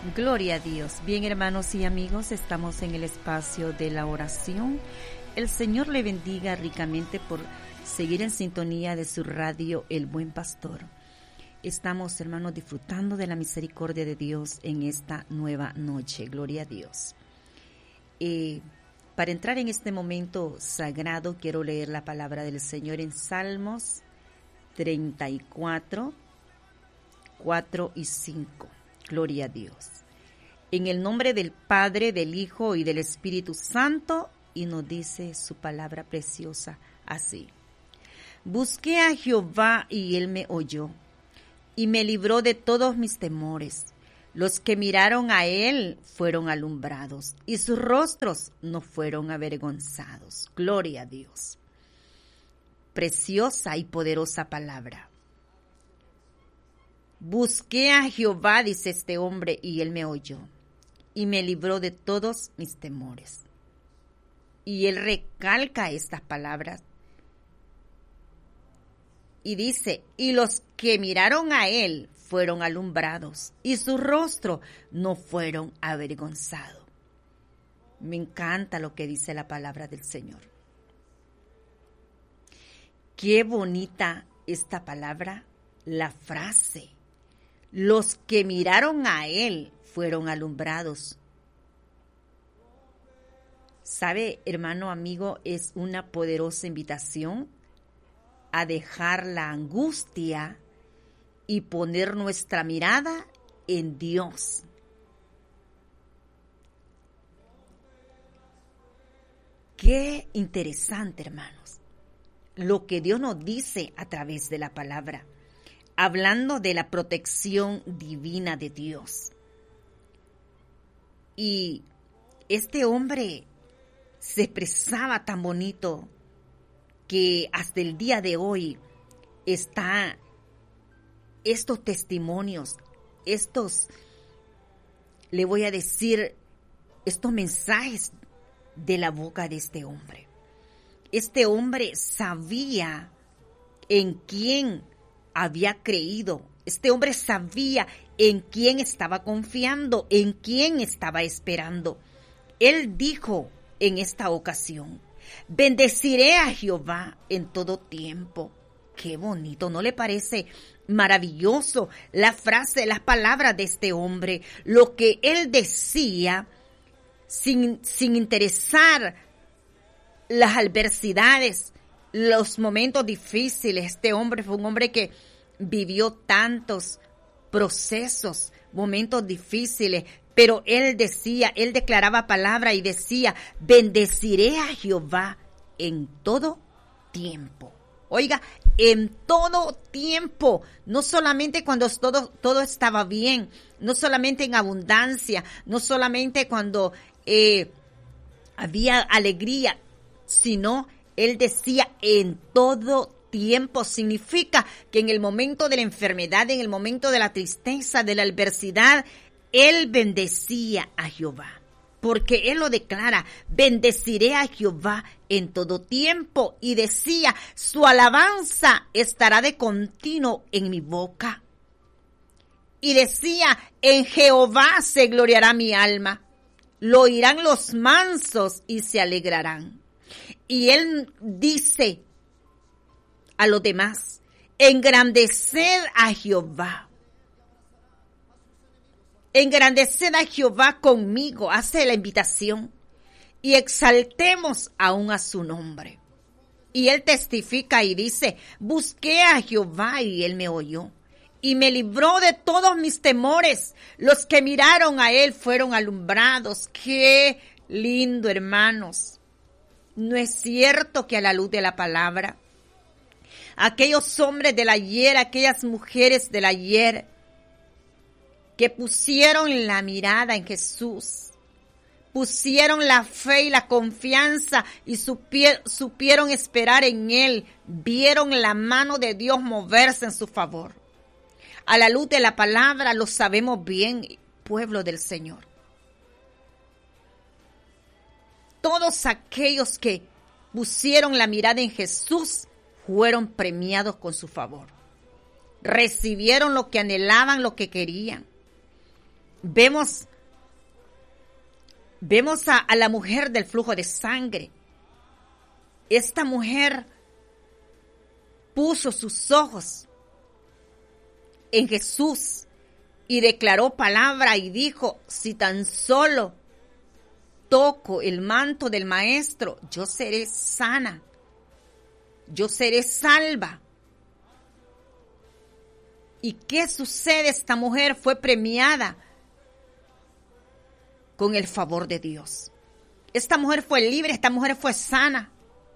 Gloria a Dios. Bien, hermanos y amigos, estamos en el espacio de la oración. El Señor le bendiga ricamente por seguir en sintonía de su radio El Buen Pastor. Estamos, hermanos, disfrutando de la misericordia de Dios en esta nueva noche. Gloria a Dios. Para entrar en este momento sagrado, quiero leer la palabra del Señor en Salmos 34, 4 y 5. Gloria a Dios. En el nombre del Padre, del Hijo y del Espíritu Santo, y nos dice su palabra preciosa así. Busqué a Jehová y él me oyó, y me libró de todos mis temores. Los que miraron a él fueron alumbrados, y sus rostros no fueron avergonzados. Gloria a Dios. Preciosa y poderosa palabra. Busqué a Jehová, dice este hombre, y él me oyó, y me libró de todos mis temores. Y él recalca estas palabras y dice, y los que miraron a él fueron alumbrados, y su rostro no fueron avergonzados. Me encanta lo que dice la palabra del Señor. Qué bonita esta palabra, la frase. Los que miraron a él fueron alumbrados. ¿Sabe, hermano, amigo? Es una poderosa invitación a dejar la angustia y poner nuestra mirada en Dios. Qué interesante, hermanos, lo que Dios nos dice a través de la palabra, hablando de la protección divina de Dios. Y este hombre se expresaba tan bonito que hasta el día de hoy está estos testimonios, le voy a decir, estos mensajes de la boca de este hombre. Este hombre sabía en quién había creído. Este hombre sabía en quién estaba confiando, en quién estaba esperando. Él dijo en esta ocasión, bendeciré a Jehová en todo tiempo. Qué bonito, ¿no le parece maravilloso la frase, las palabras de este hombre? Lo que él decía sin interesar las adversidades, los momentos difíciles. Este hombre fue un hombre que vivió tantos procesos, momentos difíciles, pero él declaraba palabra y decía, bendeciré a Jehová en todo tiempo. Oiga, en todo tiempo, no solamente cuando todo estaba bien, no solamente en abundancia, no solamente cuando había alegría, sino él decía en todo tiempo. Significa que en el momento de la enfermedad, en el momento de la tristeza, de la adversidad, él bendecía a Jehová. Porque él lo declara, bendeciré a Jehová en todo tiempo. Y decía, su alabanza estará de continuo en mi boca. Y decía, en Jehová se gloriará mi alma. Lo oirán los mansos y se alegrarán. Y él dice a los demás, engrandeced a Jehová. Engrandeced a Jehová conmigo, hace la invitación, y exaltemos aún a su nombre. Y él testifica y dice, busqué a Jehová y él me oyó, y me libró de todos mis temores. Los que miraron a él fueron alumbrados. Qué lindo, hermanos. ¿No es cierto que a la luz de la palabra, aquellos hombres del ayer, aquellas mujeres del ayer, que pusieron la mirada en Jesús, pusieron la fe y la confianza y supieron esperar en Él, vieron la mano de Dios moverse en su favor? A la luz de la palabra lo sabemos bien, pueblo del Señor. Todos aquellos que pusieron la mirada en Jesús fueron premiados con su favor. Recibieron lo que anhelaban, lo que querían. vemos a la mujer del flujo de sangre. Esta mujer puso sus ojos en Jesús y declaró palabra y dijo: si tan solo toco el manto del Maestro, yo seré sana, yo seré salva. ¿Y qué sucede? Esta mujer fue premiada con el favor de Dios. Esta mujer fue libre, esta mujer fue sana.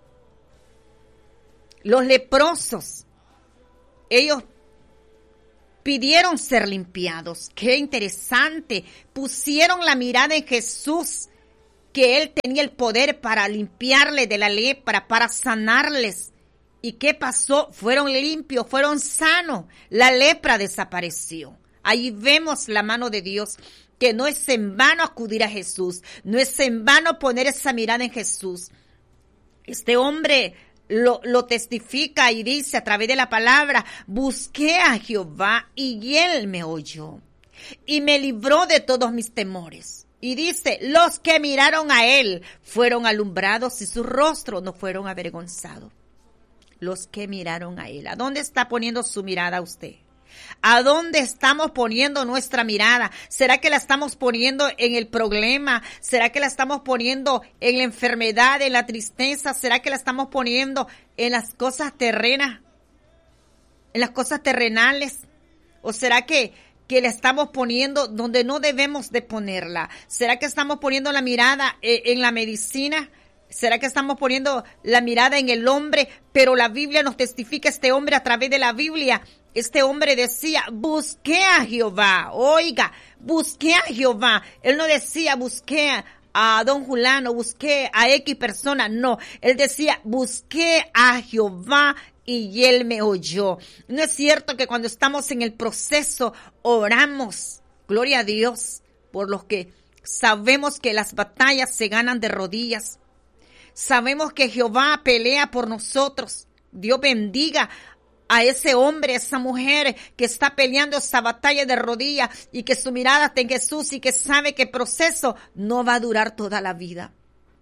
Los leprosos, ellos pidieron ser limpiados. Qué interesante. Pusieron la mirada en Jesús, que Él tenía el poder para limpiarles de la lepra, para sanarles. ¿Y qué pasó? Fueron limpios, fueron sanos. La lepra desapareció. Ahí vemos la mano de Dios, que no es en vano acudir a Jesús, no es en vano poner esa mirada en Jesús. Este hombre lo testifica y dice a través de la palabra: busqué a Jehová y Él me oyó y me libró de todos mis temores. Y dice: los que miraron a Él fueron alumbrados y su rostro no fueron avergonzados. Los que miraron a Él. ¿A dónde está poniendo su mirada usted? ¿A dónde estamos poniendo nuestra mirada? ¿Será que la estamos poniendo en el problema? ¿Será que la estamos poniendo en la enfermedad, en la tristeza? ¿Será que la estamos poniendo en las cosas terrenas? ¿En las cosas terrenales? ¿O será que la estamos poniendo donde no debemos de ponerla? ¿Será que estamos poniendo la mirada en la medicina? ¿Será que estamos poniendo la mirada en el hombre? Pero la Biblia nos testifica, este hombre a través de la Biblia. Este hombre decía: busqué a Jehová. Oiga, busqué a Jehová. Él no decía: busqué a don Julano, busqué a X persona. No, él decía: busqué a Jehová y Él me oyó. No es cierto que cuando estamos en el proceso oramos, gloria a Dios, por los que sabemos que las batallas se ganan de rodillas. Sabemos que Jehová pelea por nosotros. Dios bendiga a ese hombre, a esa mujer que está peleando esa batalla de rodillas y que su mirada está en Jesús y que sabe que el proceso no va a durar toda la vida.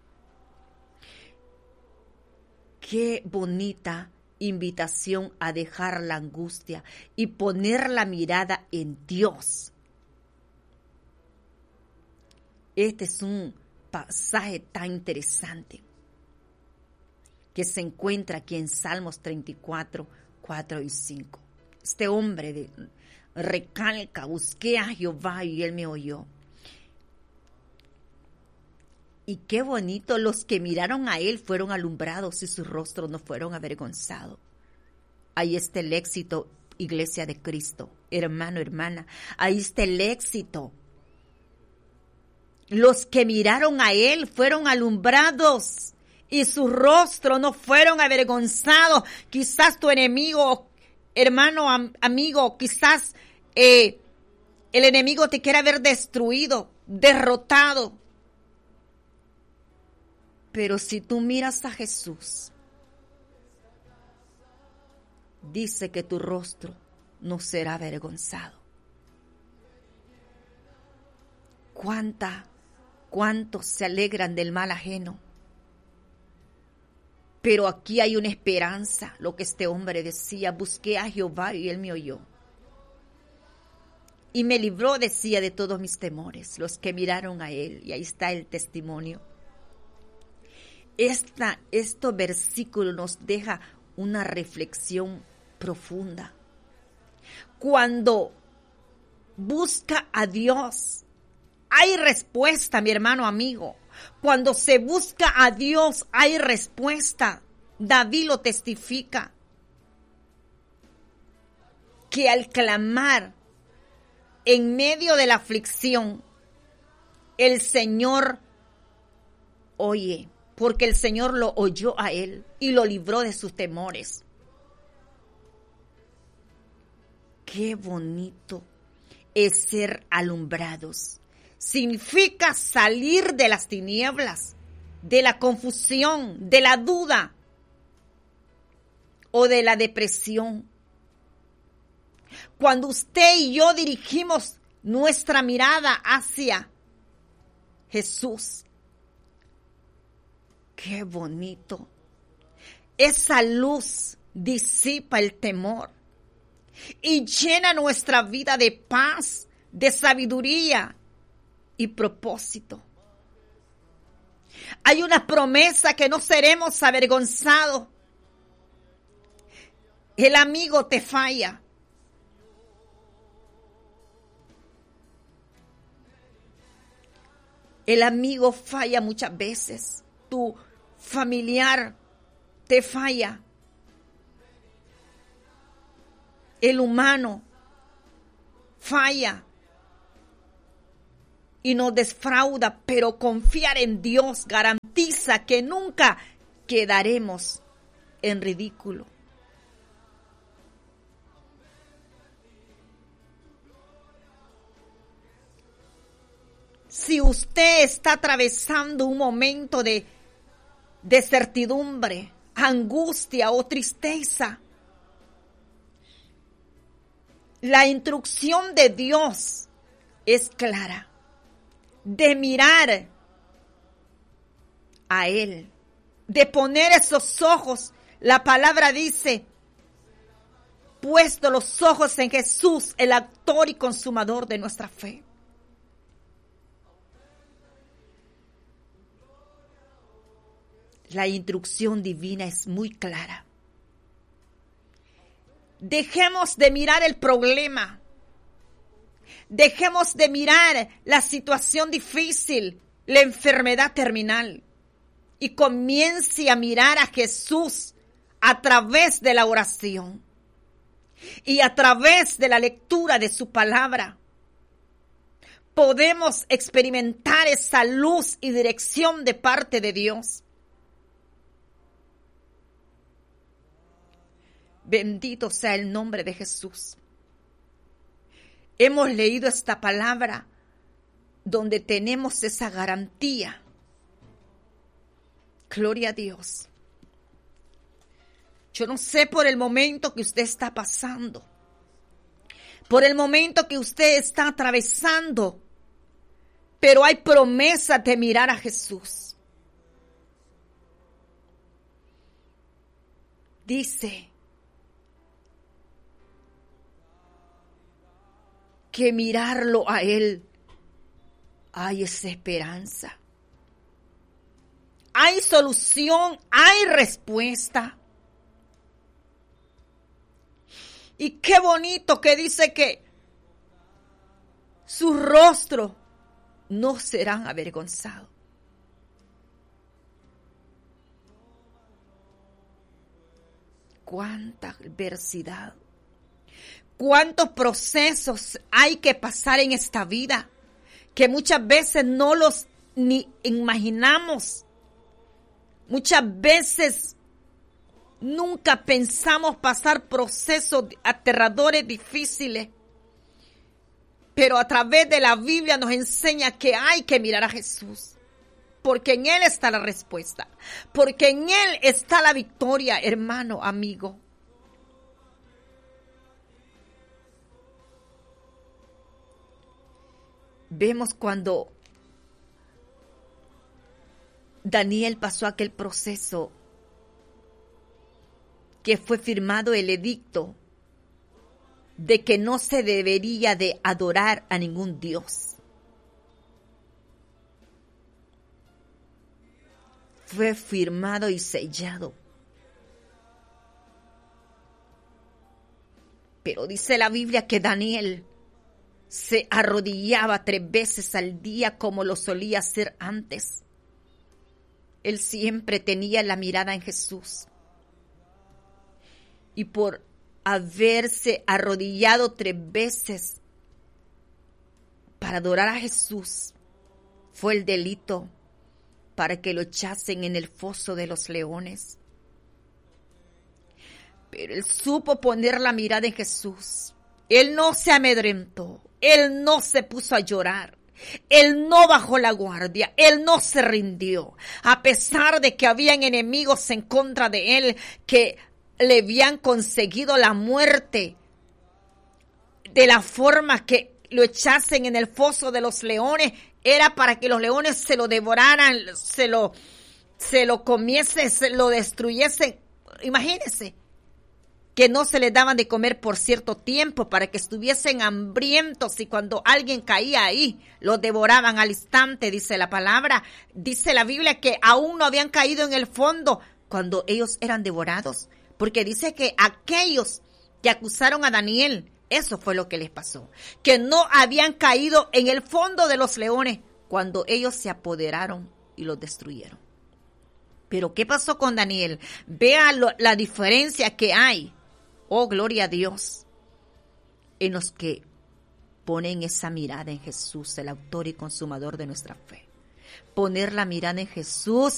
Qué bonita invitación a dejar la angustia y poner la mirada en Dios. Este es un pasaje tan interesante que se encuentra aquí en Salmos 34, 4 y 5. Este hombre recalca: busqué a Jehová y Él me oyó. Y qué bonito, los que miraron a Él fueron alumbrados y sus rostros no fueron avergonzados. Ahí está el éxito, iglesia de Cristo, hermano, hermana. Ahí está el éxito. Los que miraron a Él fueron alumbrados y sus rostros no fueron avergonzados. Quizás tu enemigo, hermano, amigo, quizás el enemigo te quiera ver destruido, derrotado. Pero si tú miras a Jesús, dice que tu rostro no será avergonzado. ¿Cuántos se alegran del mal ajeno? Pero aquí hay una esperanza, lo que este hombre decía: busqué a Jehová y Él me oyó. Y me libró, decía, de todos mis temores, los que miraron a Él. Y ahí está el testimonio. Este versículo nos deja una reflexión profunda. Cuando busca a Dios, hay respuesta, mi hermano amigo. Cuando se busca a Dios, hay respuesta. David lo testifica, que al clamar en medio de la aflicción, el Señor oye, porque el Señor lo oyó a él y lo libró de sus temores. Qué bonito es ser alumbrados. Significa salir de las tinieblas, de la confusión, de la duda o de la depresión. Cuando usted y yo dirigimos nuestra mirada hacia Jesús. ¡Qué bonito! Esa luz disipa el temor y llena nuestra vida de paz, de sabiduría y propósito. Hay una promesa que no seremos avergonzados. El amigo te falla. El amigo falla muchas veces. Tu familiar te falla. El humano falla y nos defrauda, pero confiar en Dios garantiza que nunca quedaremos en ridículo. Si usted está atravesando un momento de certidumbre, angustia o tristeza, la instrucción de Dios es clara, de mirar a Él, de poner esos ojos. La palabra dice, puesto los ojos en Jesús, el autor y consumador de nuestra fe. La instrucción divina es muy clara. Dejemos de mirar el problema. Dejemos de mirar la situación difícil, la enfermedad terminal. Y comience a mirar a Jesús a través de la oración y a través de la lectura de su palabra. Podemos experimentar esa luz y dirección de parte de Dios. Bendito sea el nombre de Jesús. Hemos leído esta palabra donde tenemos esa garantía. Gloria a Dios. Yo no sé por el momento que usted está pasando, por el momento que usted está atravesando, pero hay promesa de mirar a Jesús. Dice que mirarlo a Él, hay esa esperanza. Hay solución, hay respuesta. Y qué bonito que dice que su rostro no serán avergonzados. Cuánta adversidad. Cuántos procesos hay que pasar en esta vida que muchas veces no los ni imaginamos. Muchas veces nunca pensamos pasar procesos aterradores, difíciles. Pero a través de la Biblia nos enseña que hay que mirar a Jesús. Porque en Él está la respuesta. Porque en Él está la victoria, hermano, amigo. Vemos cuando Daniel pasó aquel proceso que fue firmado el edicto de que no se debería de adorar a ningún dios. Fue firmado y sellado. Pero dice la Biblia que Daniel se arrodillaba 3 veces al día como lo solía hacer antes. Él siempre tenía la mirada en Jesús. Y por haberse arrodillado 3 veces para adorar a Jesús, fue el delito para que lo echasen en el foso de los leones. Pero él supo poner la mirada en Jesús. Él no se amedrentó. Él no se puso a llorar. Él no bajó la guardia. Él no se rindió. A pesar de que habían enemigos en contra de él que le habían conseguido la muerte de la forma que lo echasen en el foso de los leones, era para que los leones se lo devoraran, se lo comiesen, se lo destruyesen. Imagínense que no se les daban de comer por cierto tiempo para que estuviesen hambrientos, y cuando alguien caía ahí, los devoraban al instante, dice la palabra. Dice la Biblia que aún no habían caído en el fondo cuando ellos eran devorados, porque dice que aquellos que acusaron a Daniel, eso fue lo que les pasó, que no habían caído en el fondo de los leones cuando ellos se apoderaron y los destruyeron. Pero ¿qué pasó con Daniel? Vea la diferencia que hay. Oh, gloria a Dios, en los que ponen esa mirada en Jesús, el autor y consumador de nuestra fe. Poner la mirada en Jesús